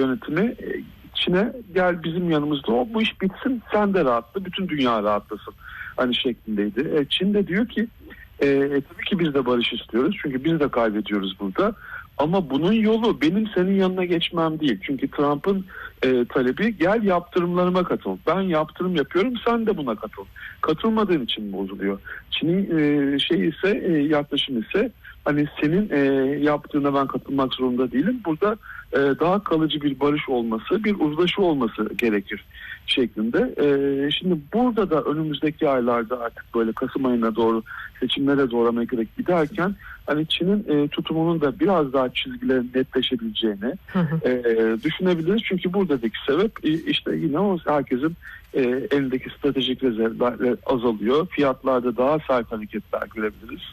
yönetimi Çin'e gel bizim yanımızda ol, bu iş bitsin, sen de rahatla, bütün dünya rahatlasın hani şeklindeydi. Çin de diyor ki tabii ki biz de barış istiyoruz çünkü biz de kaybediyoruz burada. Ama bunun yolu benim senin yanına geçmem değil. Çünkü Trump'ın talebi gel yaptırımlarıma katıl. Ben yaptırım yapıyorum, sen de buna katıl. Katılmadığın için bozuluyor. Çin'in yaklaşım ise hani senin yaptığına ben katılmak zorunda değilim. Burada daha kalıcı bir barış olması, bir uzlaşı olması gerekir şeklinde. Şimdi burada da önümüzdeki aylarda artık böyle Kasım ayına doğru seçimlere doğru Amerika'da giderken hani Çin'in tutumunun da biraz daha çizgilerin netleşebileceğini düşünebiliriz. Çünkü buradaki sebep işte yine o herkesin elindeki stratejik rezervler azalıyor. Fiyatlarda daha sert hareketler görebiliriz.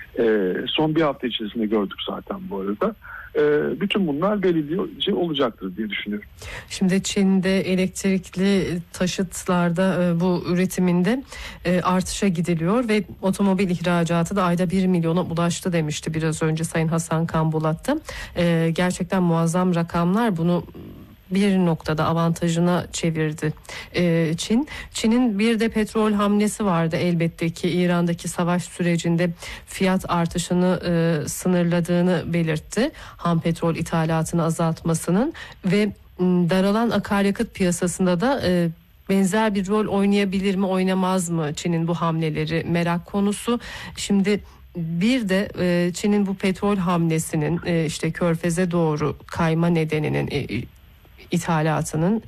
Son bir hafta içerisinde gördük zaten bu arada. Bütün bunlar belirleyici olacaktır diye düşünüyorum. Şimdi Çin'de elektrikli taşıtlarda bu üretiminde artışa gidiliyor ve otomobil ihracatı da ayda 1 milyona ulaştı demişti biraz önce Sayın Hasan Kambulat'ta. Gerçekten muazzam rakamlar, bunu bir noktada avantajına çevirdi Çin. Çin'in bir de petrol hamlesi vardı elbette ki, İran'daki savaş sürecinde fiyat artışını sınırladığını belirtti. Ham petrol ithalatını azaltmasının ve daralan akaryakıt piyasasında da benzer bir rol oynayabilir mi, oynamaz mı Çin'in bu hamleleri merak konusu. Şimdi bir de Çin'in bu petrol hamlesinin işte Körfez'e doğru kayma nedeninin ithalatının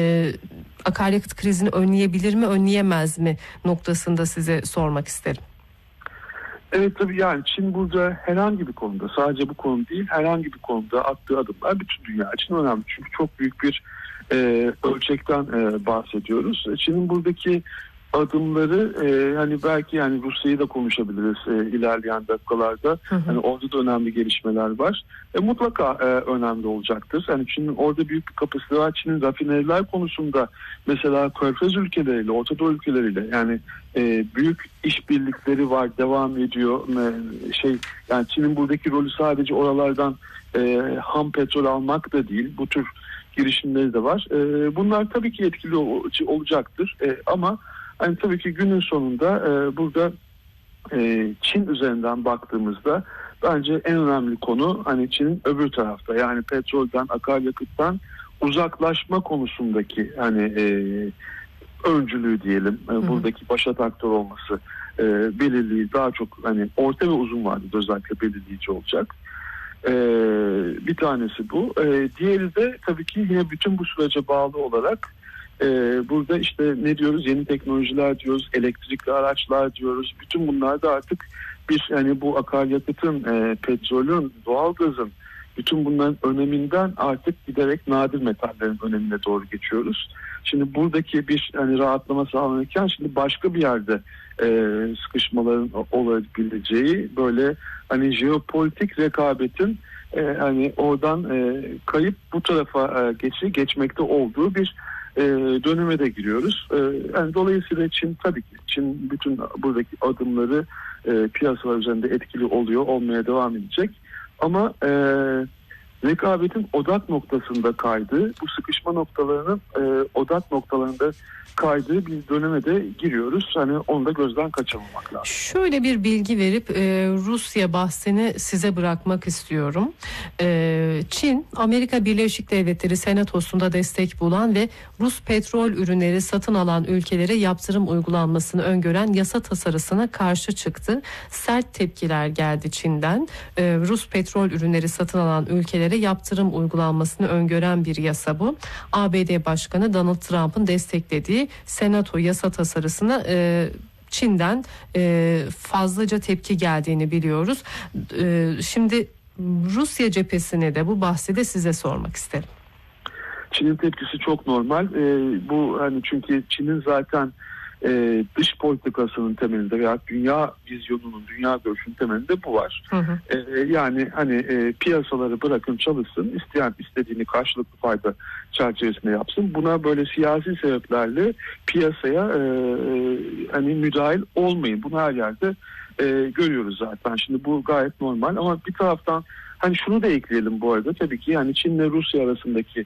akaryakıt krizini önleyebilir mi, önleyemez mi noktasında size sormak isterim. Evet, tabii yani Çin burada herhangi bir konuda, sadece bu konu değil, herhangi bir konuda attığı adımlar bütün dünya için önemli. Çünkü çok büyük bir ölçekten bahsediyoruz. Çin'in buradaki adımları hani belki yani Rusya'yı da konuşabiliriz ilerleyen dakikalarda. Hani orada da önemli gelişmeler var. Mutlaka önemli olacaktır. Yani Çin'in orada büyük bir kapasite var. Çin'in rafineriler konusunda mesela Körfez ülkeleriyle, Orta Doğu ülkeleriyle yani büyük işbirlikleri var, devam ediyor. Yani Çin'in buradaki rolü sadece oralardan ham petrol almak da değil. Bu tür girişimleri de var. Bunlar tabii ki etkili olacaktır. Ama hani tabii ki günün sonunda burada Çin üzerinden baktığımızda bence en önemli konu hani Çin'in öbür tarafta, yani petrolden, akaryakıttan uzaklaşma konusundaki hani öncülüğü diyelim, buradaki başat aktör olması belirleyici, daha çok hani orta ve uzun vadede özellikle belirleyici olacak. Bir tanesi bu. Diğeri de tabii ki yine bütün bu sürece bağlı olarak burada işte ne diyoruz, yeni teknolojiler diyoruz, elektrikli araçlar diyoruz. Bütün bunlar da artık bir hani bu akaryakıtın, petrolün, doğalgazın, bütün bunların öneminden artık giderek nadir metallerin önemine doğru geçiyoruz. Şimdi buradaki bir hani rahatlama sağlanırken şimdi başka bir yerde sıkışmaların olabileceği, böyle hani jeopolitik rekabetin hani oradan kayıp bu tarafa geçmekte olduğu bir döneme de giriyoruz. Yani dolayısıyla Çin tabii ki bütün buradaki adımları piyasalar üzerinde etkili oluyor, olmaya devam edecek. Ama rekabetin odak noktasında kaydığı, bu sıkışma noktalarının odak noktalarında kaydığı bir döneme de giriyoruz. Hani onu da gözden kaçırmamak lazım. Şöyle bir bilgi verip Rusya bahsini size bırakmak istiyorum. Çin, Amerika Birleşik Devletleri Senatosu'nda destek bulan ve Rus petrol ürünleri satın alan ülkelere yaptırım uygulanmasını öngören yasa tasarısına karşı çıktı. Sert tepkiler geldi Çin'den. Rus petrol ürünleri satın alan ülkelere yaptırım uygulanmasını öngören bir yasa bu. ABD Başkanı Donald Trump'ın desteklediği Senato yasa tasarısına Çin'den fazlaca tepki geldiğini biliyoruz. Şimdi Rusya cephesine de bu bahsi de size sormak isterim. Çin'in tepkisi çok normal. Bu hani çünkü Çin'in zaten dış politikasının temelinde veya dünya vizyonunun, dünya görüşünün temelinde bu var. Yani hani piyasaları bırakın çalışsın, isteyen istediğini karşılıklı fayda çerçevesinde yapsın. Buna böyle siyasi sebeplerle piyasaya hani müdahil olmayın. Bunu her yerde görüyoruz zaten. Şimdi bu gayet normal ama bir taraftan hani şunu da ekleyelim bu arada, tabii ki yani Çin ile Rusya arasındaki